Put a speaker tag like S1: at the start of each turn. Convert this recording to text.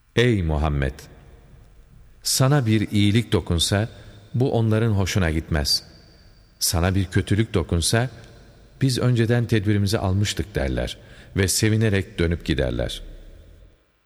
S1: Ey Muhammed! Sana bir iyilik dokunsa, bu onların hoşuna gitmez. Sana bir kötülük dokunsa, biz önceden tedbirimizi almıştık derler ve sevinerek dönüp giderler.